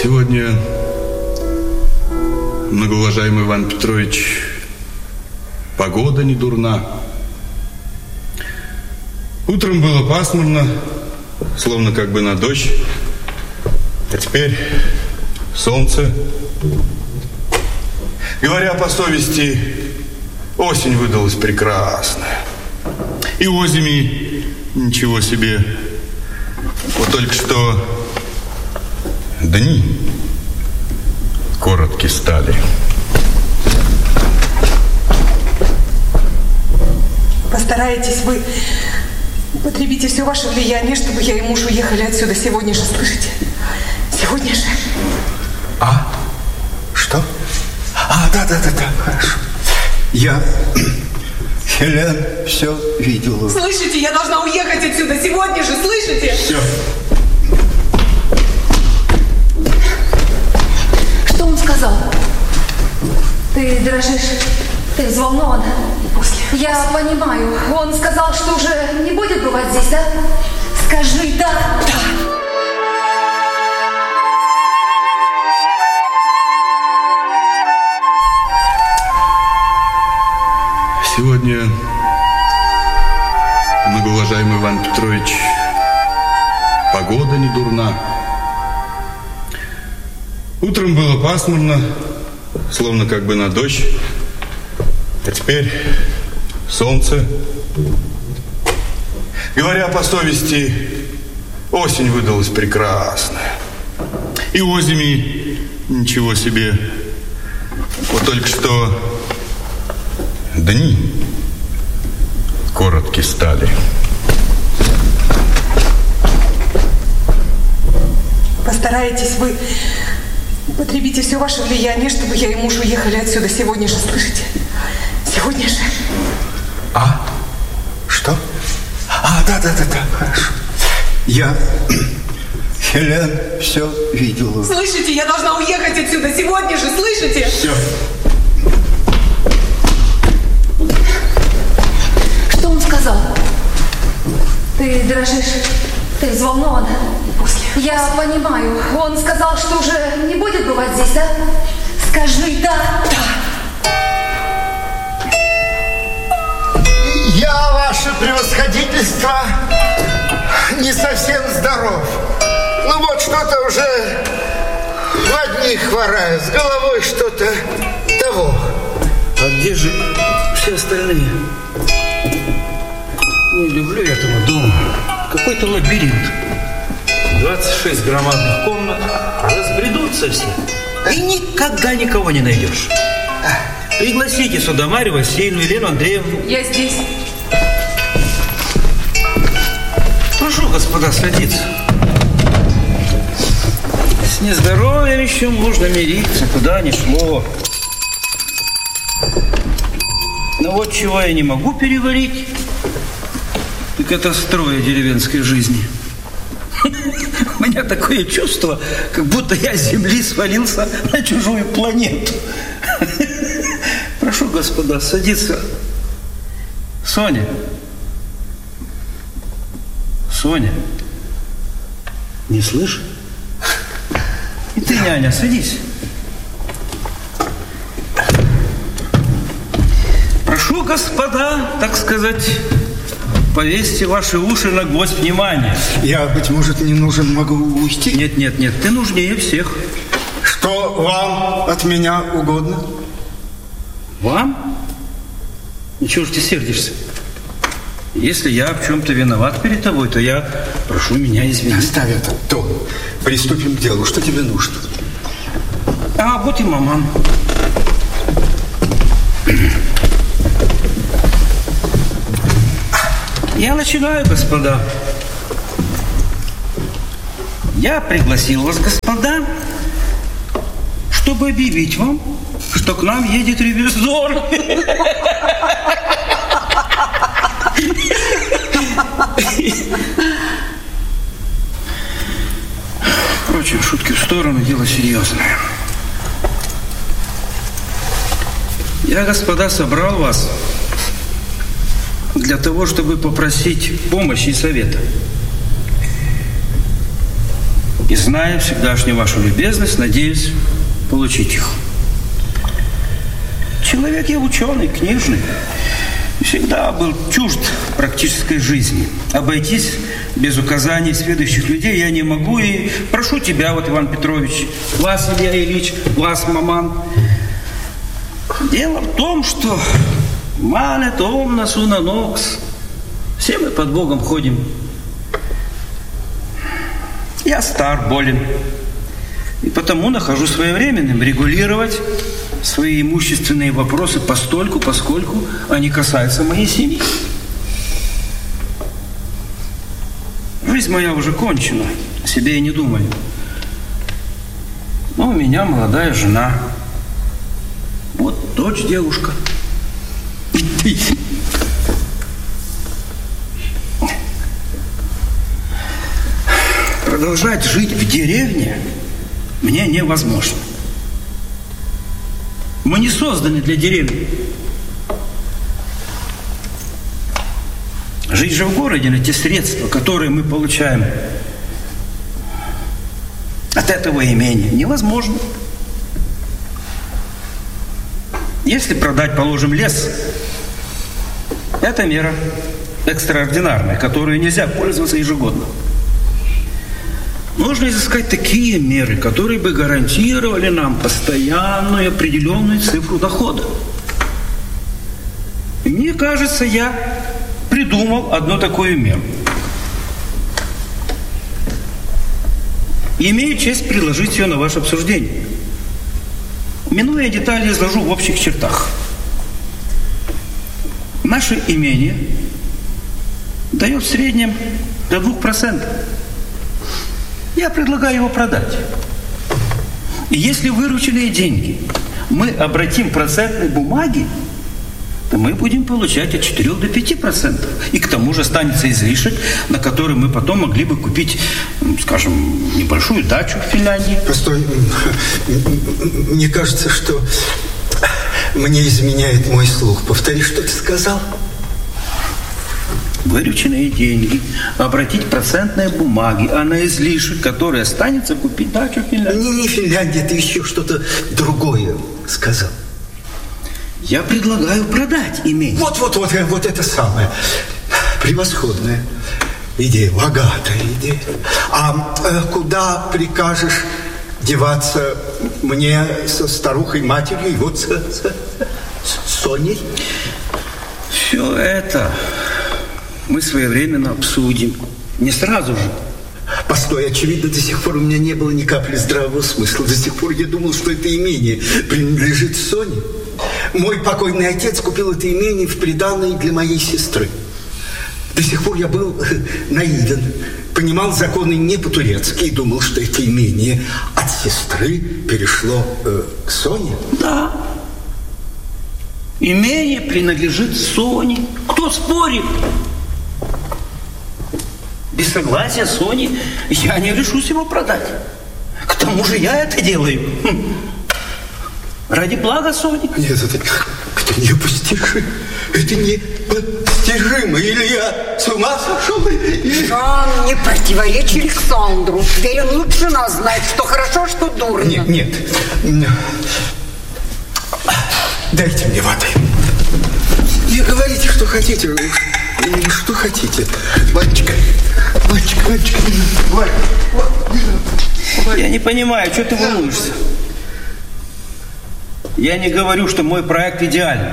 Сегодня, многоуважаемый Иван Петрович, погода не дурна. Утром было пасмурно, словно как бы на дождь, а теперь солнце. Говоря по совести, осень выдалась прекрасная. И озими ничего себе. Вот только что дни короткие стали. Постарайтесь вы, употребите все ваше влияние, чтобы я и муж уехали отсюда сегодня же, слышите? Сегодня же. А? Что? Да, хорошо. Я, Хелен, все видела. Слышите, я должна уехать отсюда сегодня же, слышите? Все. Что он сказал? Ты дрожишь, ты взволнован. Я понимаю, он сказал, что уже не будет бывать здесь, да? Скажи «да». Да. Сегодня, многоуважаемый Иван Петрович, погода не дурна. Утром было пасмурно, словно как бы на дождь, а теперь солнце. Говоря по совести, осень выдалась прекрасная. И озими ничего себе. Вот только что дни короткие стали. Постарайтесь вы, употребите все ваше влияние, чтобы я и муж уехали отсюда сегодня же, слышите? Сегодня же. А? Что? Да, хорошо. Я, Хелен, все видела. Слышите, я должна уехать отсюда сегодня же, слышите? Все. Что он сказал? Ты дрожишь, ты взволнован. Я понимаю, он сказал, что уже не будет бывать здесь, да? Скажи «да». Да. Я, ваше превосходительство, не совсем здоров. Ну вот что-то уже 2 дня хвораю, с головой что-то того. А где же все остальные? Не люблю я этого дома. Какой-то лабиринт. 26 громадных комнат, разбредутся все. И никогда никого не найдешь. Пригласите сюда Марью Васильевну, Елену Андреевну. Я здесь. Прошу, господа, садиться. С нездоровьем еще можно мириться, куда ни шло. Но вот чего я не могу переварить, так это строя деревенской жизни. У меня такое чувство, как будто я с земли свалился на чужую планету. Прошу, господа, садиться. Соня. Соня. Не слышишь? И ты, няня, садись. Прошу, господа, так сказать, повесьте ваши уши на гвоздь внимания. Я, быть может, не нужен, могу уйти? Нет, ты нужнее всех. Что вам от меня угодно? Вам? Ничего ж ты сердишься? Если я в чем-то виноват перед тобой, то я прошу меня извинить. Оставь этот тон. Приступим к делу. Что тебе нужно? Вот и маман. Я начинаю, господа. Я пригласил вас, господа, чтобы объявить вам, что к нам едет ревизор. Впрочем, шутки в сторону, дело серьезное. Я, господа, собрал вас для того, чтобы попросить помощи и совета. И, зная всегдашнюю вашу любезность, надеюсь получить их. Человек я ученый, книжный. Всегда был чужд практической жизни. Обойтись без указаний следующих людей я не могу. И прошу тебя, вот, Иван Петрович, вас, Илья Ильич, вас, маман. Дело в том, что манет омнас уна нокс. Все мы под Богом ходим. Я стар, болен. И потому нахожу своевременным регулировать свои имущественные вопросы постольку, поскольку они касаются моей семьи. Жизнь моя уже кончена, о себе я не думаю. Но у меня молодая жена. Вот дочь, девушка. Продолжать жить в деревне мне невозможно. Мы не созданы для деревни. Жить же в городе на те средства, которые мы получаем от этого имения, невозможно. Если продать, положим, лес, это мера экстраординарная, которой нельзя пользоваться ежегодно. Нужно изыскать такие меры, которые бы гарантировали нам постоянную определенную цифру дохода. И мне кажется, я придумал одну такую меру. И имею честь предложить ее на ваше обсуждение. Минуя детали, изложу в общих чертах. Наше имение дает в среднем до 2%. Я предлагаю его продать. И если вырученные деньги мы обратим в процентные бумаги, то мы будем получать от 4 до 5%. И к тому же останется излишек, на который мы потом могли бы купить, скажем, небольшую дачу в Финляндии. Постой, мне кажется, что мне изменяет мой слух. Повтори, что ты сказал? Вырученные деньги обратить в процентные бумаги, а на излишек, который останется, купить дачу в Финляндии. Не Финляндия, ты еще что-то другое сказал. Я предлагаю продать имение. Вот это самое. Превосходная идея, богатая идея. А куда прикажешь деваться мне со старухой-матерью и вот с Соней? Все это мы своевременно обсудим. Не сразу же. Постой, очевидно, до сих пор у меня не было ни капли здравого смысла. До сих пор я думал, что это имение принадлежит Соне. Мой покойный отец купил это имение в приданое для моей сестры. До сих пор я был наивен, понимал законы не по-турецки и думал, что это имение от сестры перешло к Соне. Да. Имение принадлежит Соне. Кто спорит? Без согласия Сони я не решусь его продать. К тому же я это делаю ради блага Сони. Нет, это непостижимо. Это непостижимо. Или я с ума сошел? Жан, не противоречи Александру. Теперь он лучше нас знает, что хорошо, что дурно. Нет. Дайте мне воды. Не говорите, что хотите. Что хотите. Ванечка. Я не понимаю, что ты волнуешься? Я не говорю, что мой проект идеален.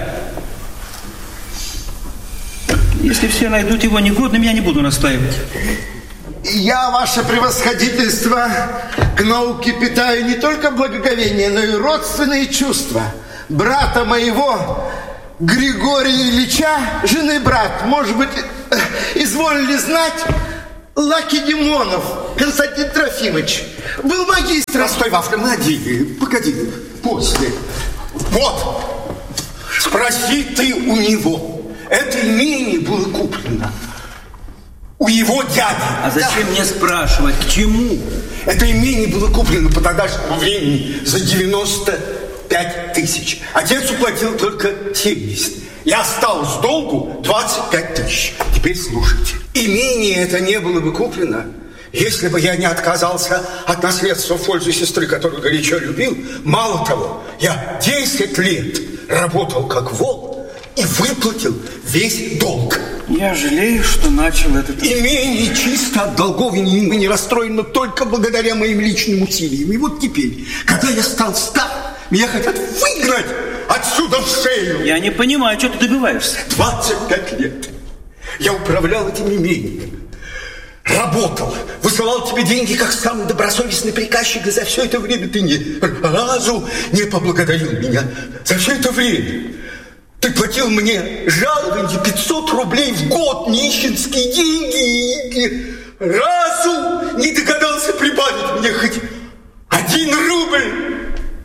Если все найдут его негодным, я не буду настаивать. Я, ваше превосходительство, к науке питаю не только благоговение, но и родственные чувства. Брата моего, Григория Ильича, жены брат, может быть, изволили знать, Лакедемонов Константин Трофимович был магистром. Постой, Вафля, погоди, после. Вот, спроси ты у него. Это имение было куплено у его дяди. А зачем мне спрашивать, к чему? Это имение было куплено по тогдашнему времени за 95 тысяч. Отец уплатил только 70. И осталось долгу 25 тысяч. Теперь слушайте. Имение это не было бы куплено, Если бы я не отказался от наследства в пользу сестры, которую горячо любил, мало того, я 10 лет работал как вол и выплатил весь долг. Я жалею, что начал этот... Имение чисто от долгов и не расстроено только благодаря моим личным усилиям. И вот теперь, когда я стал стар, меня хотят выгнать отсюда в шею. Я не понимаю, что ты добиваешься. 25 лет я управлял этим имением. Работал, высылал тебе деньги как самый добросовестный приказчик, и за все это время ты ни разу не поблагодарил меня. За все это время ты платил мне жалование 500 рублей в год, нищенские деньги, и разу не догадался прибавить мне хоть 1 рубль.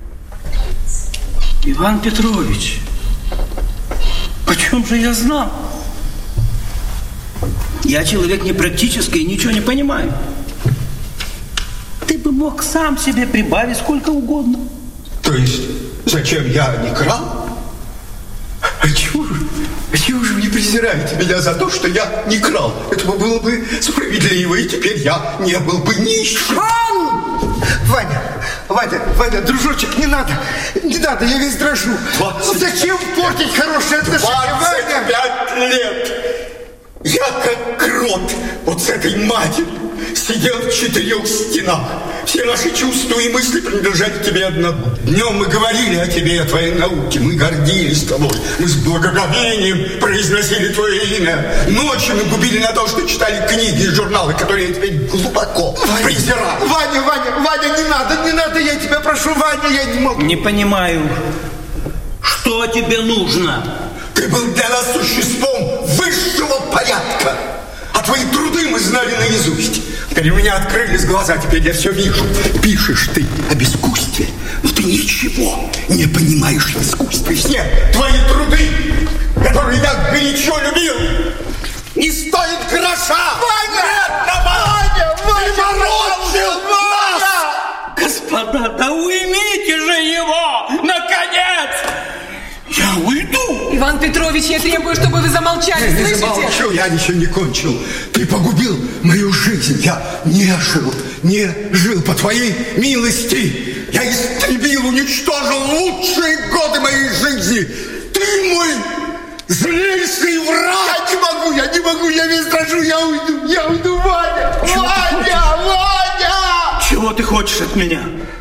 Иван Петрович, почем же я знал? Я человек непрактический и ничего не понимаю. Ты бы мог сам себе прибавить сколько угодно. То есть, зачем я не крал? А чего же вы не презираете меня за то, что я не крал? Это было бы справедливо, и теперь я не был бы нищим. Ваня, дружочек, не надо, я весь дрожу. Зачем портить хорошие отношения, Ваня? 25 лет! Я как крот вот с этой матерью сидел в 4 стенах. Все наши чувства и мысли принадлежали тебе одному. Днем мы говорили о тебе и о твоей науке. Мы гордились тобой. Мы с благоговением произносили твое имя. Ночью мы губили на то, что читали книги и журналы, которые я теперь глубоко презираю. Ваня, не надо, я тебя прошу, Ваня, я не могу. Не понимаю, что тебе нужно? Ты был для нас существом высшего порядка. А твои труды мы знали наизусть. Теперь у меня открылись глаза, теперь я все вижу. Пишешь ты об искусстве, но ты ничего не понимаешь в искусстве. Все твои труды, которые я горячо любил, не стоят гроша. Ваня! Господа, да уймите же его, наконец! Я уйду. Иван Петрович, я требую, чтобы вы замолчали, Не слышите? замолчу, я ничего не кончил. Ты погубил мою жизнь. Я не жил по твоей милости. Я истребил, уничтожил лучшие годы моей жизни. Ты мой злейший враг. Я не могу, я весь дрожу, я уйду, Ваня! Чего ты хочешь от меня?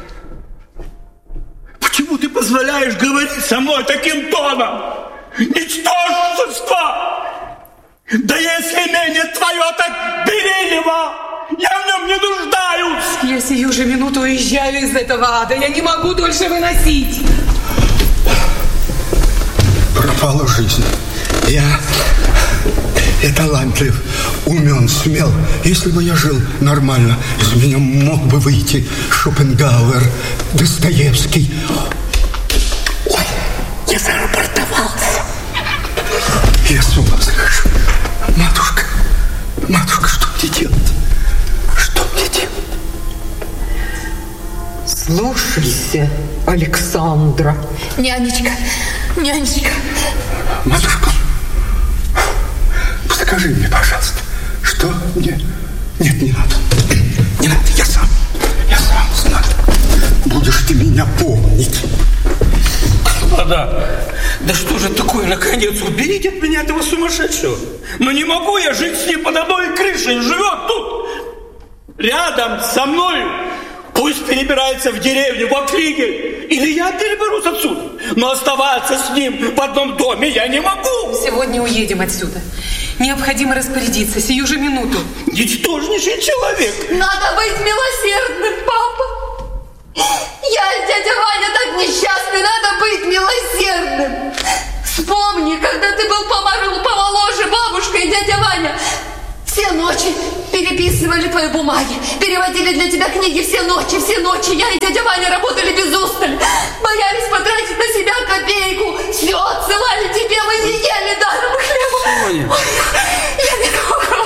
Почему ты позволяешь говорить со мной таким тоном? Ничтожество! Да если имение твое, так бери его! Я в нем не нуждаюсь! Я сию же минуту уезжаю из этого ада. Я не могу дольше выносить. Пропала жизнь. Я талантлив, умен, смел. Если бы я жил нормально, из меня мог бы выйти Шопенгауэр, Достоевский. Ой, я зарапортовался. Я с ума схожу. Матушка, что мне делать? Что мне делать? Слушайся, Александра. Нянечка. Матушка, скажи мне, пожалуйста, что мне... Нет, не надо, я сам знаю. Будешь ты меня помнить. Господа, да что же такое, наконец, уберите от меня этого сумасшедшего. Но не могу я жить с ним под одной крышей, живет тут, рядом со мной. Пусть перебирается в деревню, во флигель, или я переберусь отсюда. Но оставаться с ним в одном доме я не могу. Сегодня уедем отсюда. Необходимо распорядиться сию же минуту. Ничтожнейший человек. Надо быть милосердным, папа. Я, дядя Ваня, так несчастный, надо быть милосердным. Вспомни, когда ты был помоложе, бабушка и дядя Ваня все ночи переписывали твои бумаги, переводили для тебя книги все ночи. Я и дядя Ваня работали без устали, боялись потратить на себя копейку. Все отсылали тебе, мы не ели даром хлеба. Соня. Я не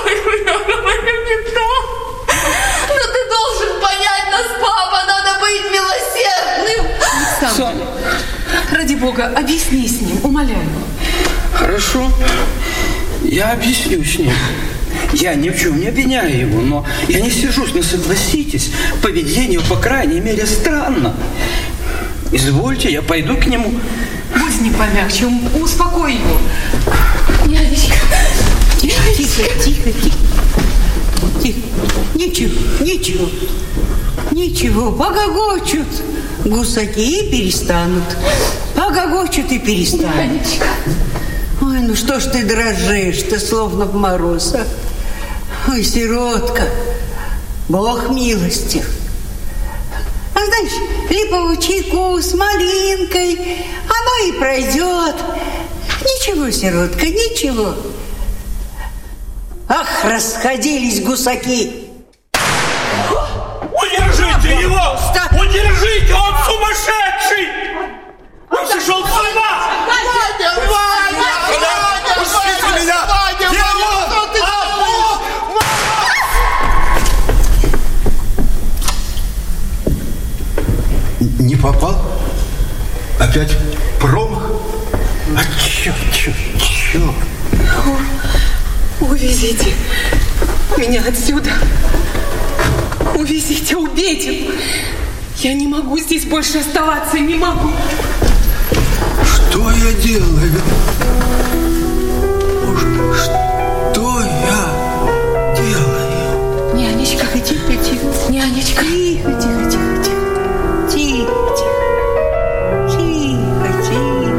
но ты должен понять нас, папа, надо быть милосердным. Соня, ради Бога, объясни с ним, умоляю. Хорошо, я объясню с ним. Я ни в чем не обвиняю его, но я не сержусь, но согласитесь, поведение, по крайней мере, странно. Извольте, я пойду к нему. Будь с ним помягче, успокой его. Нянечка. Тихо. Ничего, погогочут. Гусаки и перестанут. Погогочут и перестанут. Нянечка. Ой, ну что ж ты дрожишь-то, словно в мороз, а? Ой, сиротка, Бог милостив. А знаешь, липового чайку с малинкой, оно и пройдет. Ничего, сиротка, ничего. Ах, расходились гусаки. Удержите его! Удержите! Он сумасшедший! Он сошел с ума! Ваня! Пустите меня! Не попал? Опять промах? А черт. Увезите меня отсюда. Увезите, убейте. Я не могу здесь больше оставаться, не могу. Что я делаю?